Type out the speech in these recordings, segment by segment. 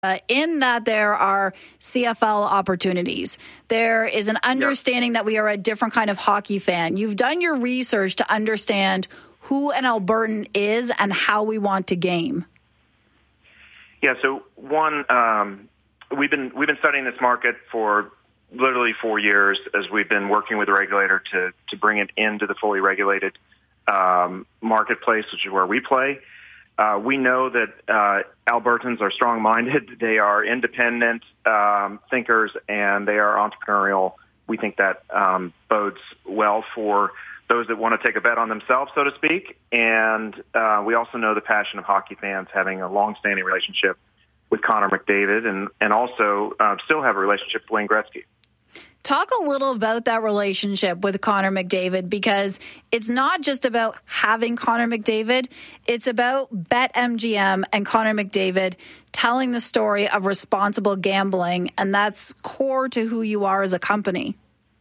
in that there are CFL opportunities. There is an understanding that we are a different kind of hockey fan. You've done your research to understand who an Albertan is and how we want to game. Yeah, so one, we've been studying this market for literally 4 years as we've been working with the regulator to bring it into the fully regulated marketplace, which is where we play. We know that Albertans are strong-minded. They are independent thinkers, and they are entrepreneurial. We think that bodes well for those that want to take a bet on themselves, so to speak. And we also know the passion of hockey fans having a long-standing relationship with Connor McDavid and also still have a relationship with Wayne Gretzky. Talk a little about that relationship with Connor McDavid, because it's not just about having Connor McDavid. It's about BetMGM and Connor McDavid telling the story of responsible gambling, and that's core to who you are as a company.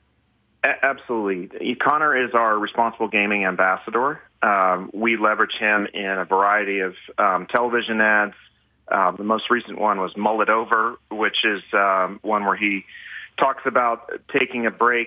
Absolutely. Connor is our responsible gaming ambassador. We leverage him in a variety of television ads. The most recent one was Mull It Over, which is one where he talks about taking a break.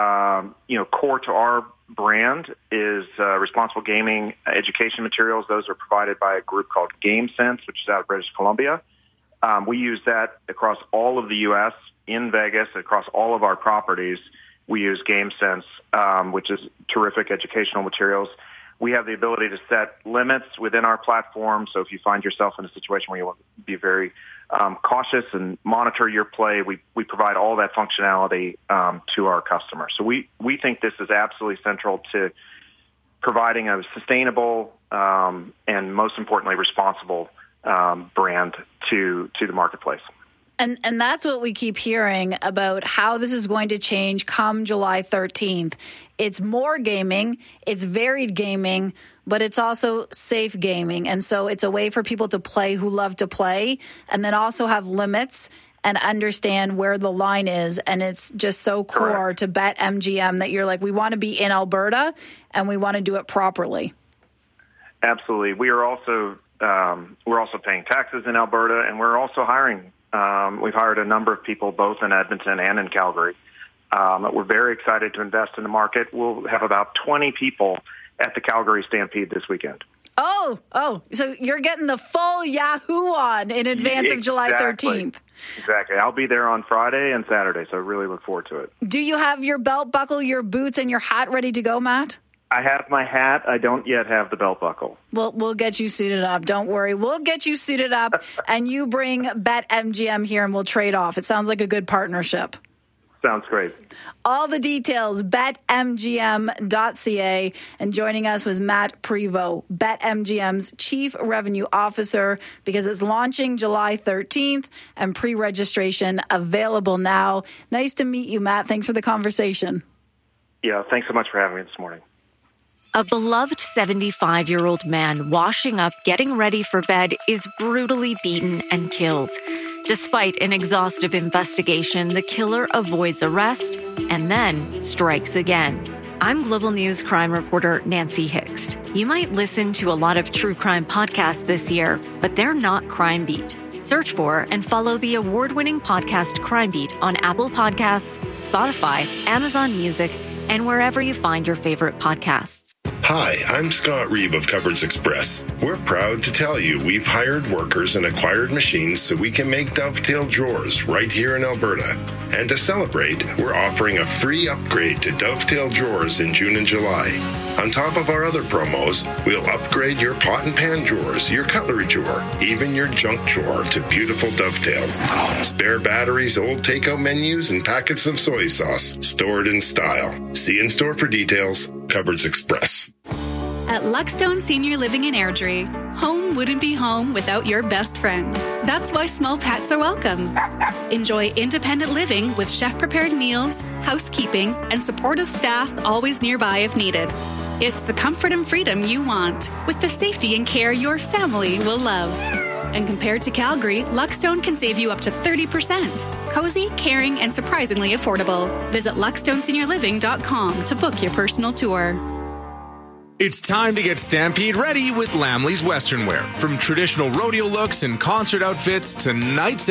Core to our brand is responsible gaming education materials. Those are provided by a group called GameSense, which is out of British Columbia. We use that across all of the U.S., in Vegas, across all of our properties. We use GameSense, which is terrific educational materials. We have the ability to set limits within our platform. So if you find yourself in a situation where you want to be very cautious and monitor your play, we provide all that functionality to our customers. So we think this is absolutely central to providing a sustainable and, most importantly, responsible brand to the marketplace. And that's what we keep hearing about how this is going to change come July 13th. It's more gaming, it's varied gaming, but it's also safe gaming. And so it's a way for people to play who love to play and then also have limits and understand where the line is. And it's just so core to BetMGM that you're like, we want to be in Alberta and we want to do it properly. Absolutely. We're also paying taxes in Alberta, and we're also hiring. We've hired a number of people both in Edmonton and in Calgary. We're very excited to invest in the market. We'll have about 20 people at the Calgary Stampede this weekend. Oh, so you're getting the full Yahoo on in advance of July 13th. Exactly. I'll be there on Friday and Saturday, so I really look forward to it. Do you have your belt buckle, your boots, and your hat ready to go, Matt? I have my hat. I don't yet have the belt buckle. We'll get you suited up. Don't worry. We'll get you suited up, and you bring BetMGM here, and we'll trade off. It sounds like a good partnership. Sounds great. All the details, betmgm.ca. And joining us was Matt Prevost, BetMGM's Chief Revenue Officer, because it's launching July 13th and pre-registration available now. Nice to meet you, Matt. Thanks for the conversation. Yeah, thanks so much for having me this morning. A beloved 75-year-old man washing up, getting ready for bed, is brutally beaten and killed. Despite an exhaustive investigation, the killer avoids arrest and then strikes again. I'm Global News crime reporter Nancy Hixt. You might listen to a lot of true crime podcasts this year, but they're not Crime Beat. Search for and follow the award-winning podcast Crime Beat on Apple Podcasts, Spotify, Amazon Music, and wherever you find your favorite podcasts. Hi, I'm Scott Reeve of Cupboards Express. We're proud to tell you we've hired workers and acquired machines so we can make Dovetail drawers right here in Alberta. And to celebrate, we're offering a free upgrade to Dovetail drawers in June and July. On top of our other promos, we'll upgrade your pot and pan drawers, your cutlery drawer, even your junk drawer to beautiful Dovetails. Spare batteries, old takeout menus, and packets of soy sauce stored in style. See in store for details. Cupboards Express. At Luckstone Senior Living in Airdrie, home wouldn't be home without your best friend. That's why small pets are welcome. Enjoy independent living with chef-prepared meals, housekeeping, and supportive staff always nearby if needed. It's the comfort and freedom you want, with the safety and care your family will love. And compared to Calgary, Luckstone can save you up to 30%. Cozy, caring, and surprisingly affordable. Visit LuckstoneSeniorLiving.com to book your personal tour. It's time to get Stampede ready with Lamley's Western Wear. From traditional rodeo looks and concert outfits to nights